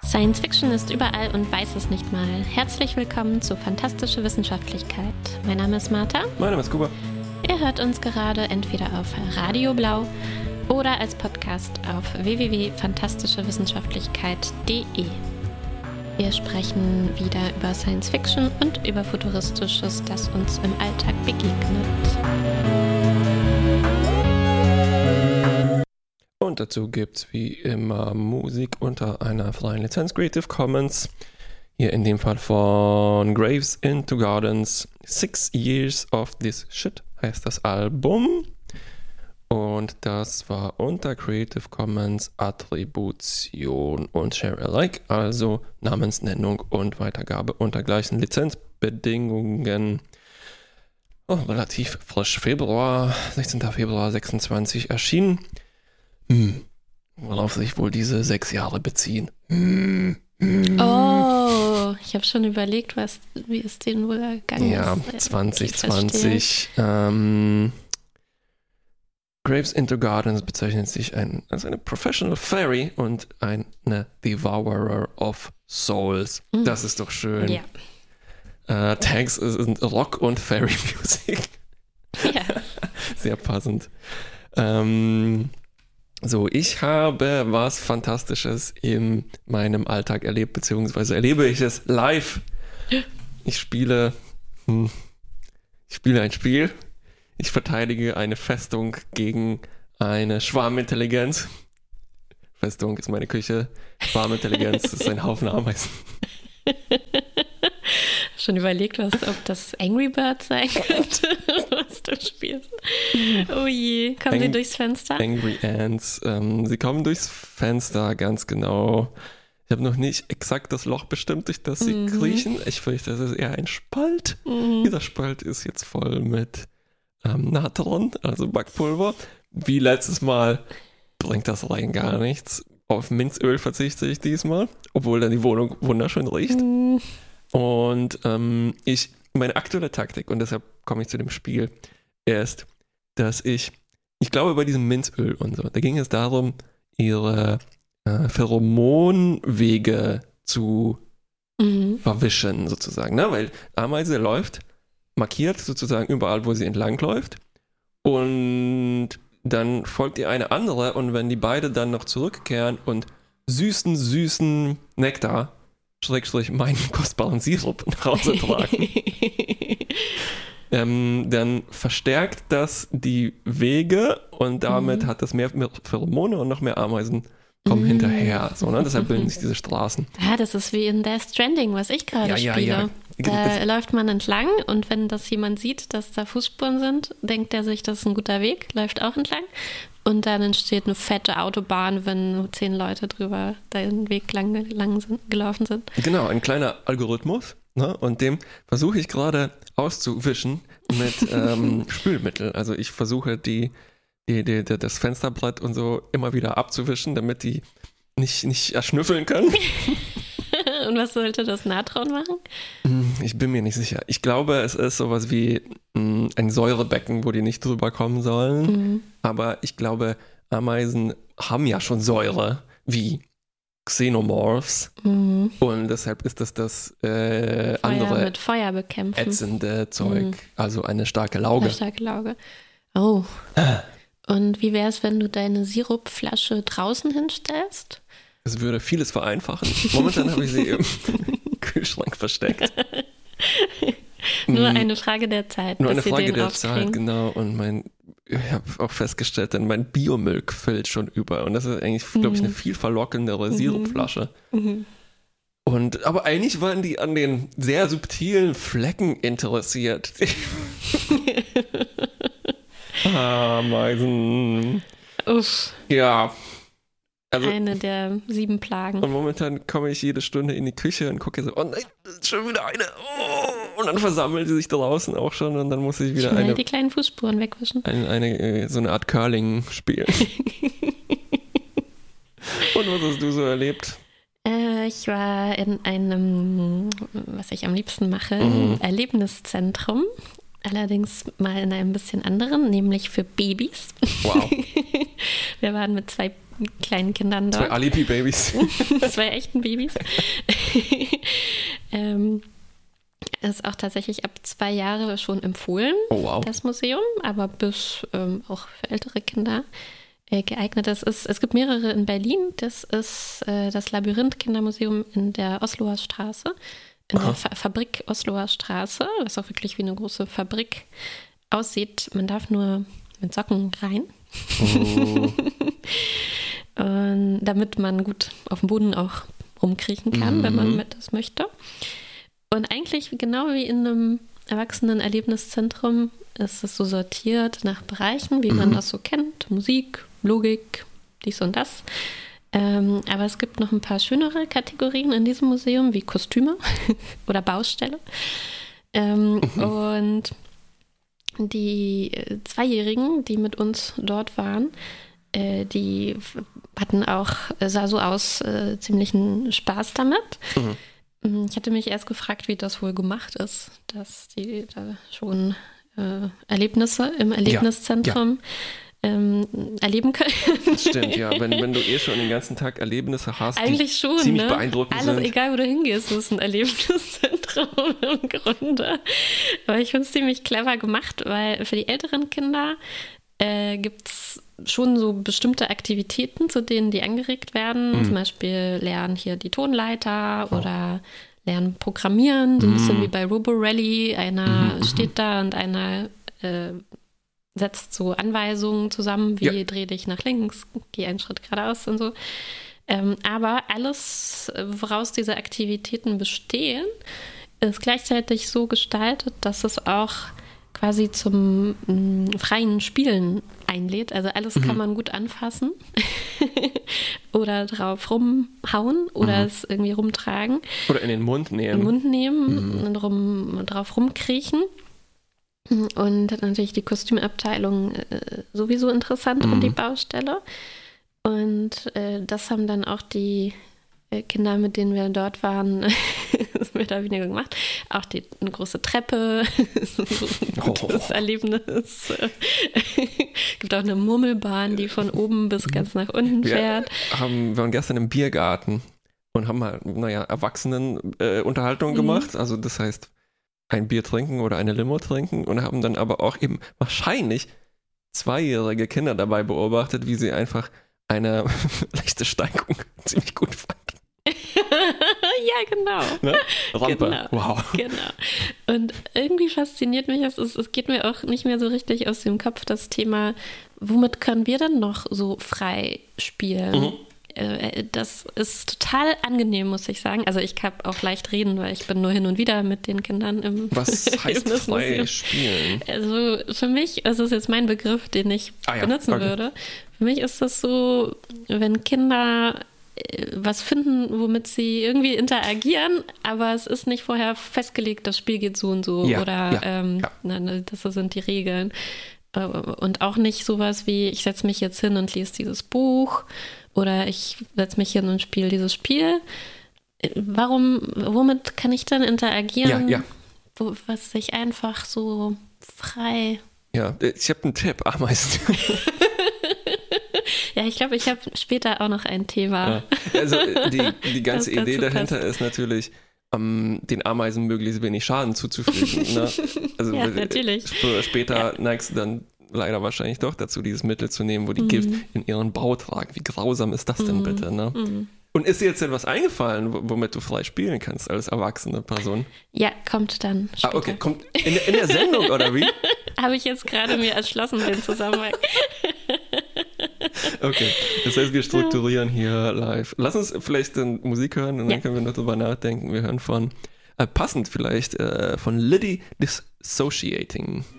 Science Fiction ist überall und weiß es nicht mal. Herzlich willkommen zu Fantastische Wissenschaftlichkeit. Mein Name ist Martha. Mein Name ist Kuba. Ihr hört uns gerade entweder auf Radio Blau oder als Podcast auf www.fantastischewissenschaftlichkeit.de. Wir sprechen wieder über Science Fiction und über Futuristisches, das uns im Alltag begegnet. Und dazu gibt's wie immer Musik unter einer freien Lizenz Creative Commons. Hier in dem Fall von Graves into Gardens. 6 Years of This Shit heißt das Album. Und das war unter Creative Commons Attribution und Share Alike, also Namensnennung und Weitergabe unter gleichen Lizenzbedingungen. Relativ frisch, 16. Februar 26 erschienen. Worauf sich wohl diese 6 Jahre beziehen? Oh, ich habe schon überlegt, wie es denen wohl ergangen ist. Ja, 2020. Graves into Gardens bezeichnet sich als eine Professional Fairy und eine Devourer of Souls. Das ist doch schön. Ja. Tags sind Rock und Fairy Music. Ja. Sehr passend. Ich habe was Fantastisches in meinem Alltag erlebt, beziehungsweise erlebe ich es live. Ich spiele ein Spiel. Ich verteidige eine Festung gegen eine Schwarmintelligenz. Festung ist meine Küche. Schwarmintelligenz ist ein Haufen Ameisen. Schon überlegt, ob das Angry Bird sein könnte, was du spielst. Oh je, kommen die durchs Fenster? Angry Ants. Sie kommen durchs Fenster, ganz genau. Ich habe noch nicht exakt das Loch bestimmt, durch das sie kriechen. Ich fürchte, das ist eher ein Spalt. Dieser Spalt ist jetzt voll mit Natron, also Backpulver. Wie letztes Mal bringt das rein gar nichts. Auf Minzöl verzichte ich diesmal, obwohl dann die Wohnung wunderschön riecht. Und meine aktuelle Taktik, und deshalb komme ich zu dem Spiel, ist, dass ich glaube bei diesem Minzöl und so, da ging es darum, ihre Pheromonwege zu verwischen sozusagen, ne? Weil Ameise läuft, markiert sozusagen überall, wo sie entlang läuft, und dann folgt ihr eine andere, und wenn die beide dann noch zurückkehren und süßen Nektar / meinen kostbaren Sirup nach Hause tragen, dann verstärkt das die Wege, und damit hat das mehr Pheromone und noch mehr Ameisen kommen hinterher. So, ne? Deshalb bilden sich diese Straßen. Ja, das ist wie in Death Stranding, was ich gerade spiele. Ja. Da läuft man entlang, und wenn das jemand sieht, dass da Fußspuren sind, denkt er sich, das ist ein guter Weg, läuft auch entlang. Und dann entsteht eine fette Autobahn, wenn 10 Leute drüber den Weg gelaufen sind. Genau, ein kleiner Algorithmus, ne? Und dem versuche ich gerade auszuwischen mit Spülmittel. Also ich versuche das Fensterbrett und so immer wieder abzuwischen, damit die nicht erschnüffeln können. Und was sollte das Natron machen? Ich bin mir nicht sicher. Ich glaube, es ist sowas wie ein Säurebecken, wo die nicht drüber kommen sollen. Aber ich glaube, Ameisen haben ja schon Säure, wie Xenomorphs. Und deshalb ist das andere mit Feuer bekämpfen. Ätzende Zeug. Also eine starke Lauge. Oh. Und wie wäre es, wenn du deine Sirupflasche draußen hinstellst? Es würde vieles vereinfachen. Momentan habe ich sie im Kühlschrank versteckt. Nur eine Frage der Zeit. Nur eine Frage der Zeit, genau. Und ich habe auch festgestellt, denn mein Biomilk füllt schon über. Und das ist eigentlich, glaube ich, eine viel verlockendere Sirupflasche. Aber eigentlich waren die an den sehr subtilen Flecken interessiert. Ameisen. Uff. Ja. Also, eine der 7 Plagen. Und momentan komme ich jede Stunde in die Küche und gucke so, oh nein, das ist schon wieder eine. Oh, und dann versammeln sie sich draußen auch schon, und dann muss ich wieder die kleinen Fußspuren wegwischen. So eine Art Curling spielen. Und was hast du so erlebt? Ich war in einem, was ich am liebsten mache, Erlebniszentrum. Allerdings mal in einem bisschen anderen, nämlich für Babys. Wow. Wir waren mit 2 kleinen Kindern dort. 2 Alibi-Babys. 2 echten Babys. Ist auch tatsächlich ab 2 Jahre schon empfohlen, das Museum, aber bis auch für ältere Kinder geeignet ist. Es gibt mehrere in Berlin. Das ist das Labyrinth-Kindermuseum in der Osloer Straße, in der Fabrik Osloer Straße, was auch wirklich wie eine große Fabrik aussieht. Man darf nur mit Socken rein. Und damit man gut auf dem Boden auch rumkriechen kann, wenn man das möchte. Und eigentlich genau wie in einem Erwachsenen-Erlebniszentrum ist es so sortiert nach Bereichen, wie man das so kennt. Musik, Logik, dies und das. Aber es gibt noch ein paar schönere Kategorien in diesem Museum, wie Kostüme oder Baustelle. Und die 2-Jährigen, die mit uns dort waren, die hatten auch, sah so aus, ziemlichen Spaß damit. Ich hatte mich erst gefragt, wie das wohl gemacht ist, dass die da schon Erlebnisse im Erlebniszentrum erleben können. Das stimmt, ja. Wenn du schon den ganzen Tag Erlebnisse hast, eigentlich die schon, ziemlich beeindruckend sind. Alles, egal wo du hingehst, ist ein Erlebniszentrum im Grunde. Aber ich finde es ziemlich clever gemacht, weil für die älteren Kinder gibt es schon so bestimmte Aktivitäten, zu denen die angeregt werden. Zum Beispiel lernen hier die Tonleiter oder lernen Programmieren, so ein bisschen wie bei Robo Rally. Einer steht da und einer setzt so Anweisungen zusammen, wie dreh dich nach links, geh einen Schritt geradeaus und so. Aber alles, woraus diese Aktivitäten bestehen, ist gleichzeitig so gestaltet, dass es auch quasi zum freien Spielen einlädt. Also alles kann man gut anfassen oder drauf rumhauen oder es irgendwie rumtragen. Oder in den Mund nehmen. Und drauf rumkriechen. Und natürlich die Kostümabteilung sowieso interessant und die Baustelle. Und das haben dann auch die Kinder, mit denen wir dort waren, mehr oder weniger gemacht. Auch eine große Treppe, das Erlebnis. Es gibt auch eine Murmelbahn, die von oben bis ganz nach unten fährt. Wir waren gestern im Biergarten und haben halt, Erwachsenen-Unterhaltung gemacht. Also das heißt, ein Bier trinken oder eine Limo trinken und haben dann aber auch eben wahrscheinlich 2-jährige Kinder dabei beobachtet, wie sie einfach eine leichte Steigung ziemlich gut fanden. Ja, genau. Ne? Rampe. Genau. Wow. Genau. Und irgendwie fasziniert mich es geht mir auch nicht mehr so richtig aus dem Kopf, das Thema, womit können wir denn noch so frei spielen? Das ist total angenehm, muss ich sagen. Also ich kann auch leicht reden, weil ich bin nur hin und wieder mit den Kindern im Was heißt frei spielen? Also für mich ist es jetzt mein Begriff, den ich benutzen würde. Für mich ist das so, wenn Kinder was finden, womit sie irgendwie interagieren, aber es ist nicht vorher festgelegt, das Spiel geht so und so das sind die Regeln. Und auch nicht sowas wie, ich setze mich jetzt hin und lese dieses Buch oder ich setze mich hin und spiele dieses Spiel. Womit kann ich dann interagieren? Was sich einfach so frei... Ja, ich habe einen Tipp, Ameisen. Ja, ich glaube, ich habe später auch noch ein Thema. Ja. Also die ganze Idee dahinter ist natürlich, den Ameisen möglichst wenig Schaden zuzufügen. Ne? Also ja, natürlich. Später neigst du dann leider wahrscheinlich doch dazu, dieses Mittel zu nehmen, wo die Gift in ihren Bau tragen. Wie grausam ist das denn bitte? Ne? Und ist dir jetzt etwas eingefallen, womit du frei spielen kannst als erwachsene Person? Ja, kommt dann später. Okay, kommt in der Sendung oder wie? Habe ich jetzt gerade mir erschlossen, den Zusammenhang. Okay, das heißt, wir strukturieren hier live. Lass uns vielleicht dann Musik hören und dann können wir noch drüber nachdenken. Wir hören passend vielleicht, von Liddy Dissociating.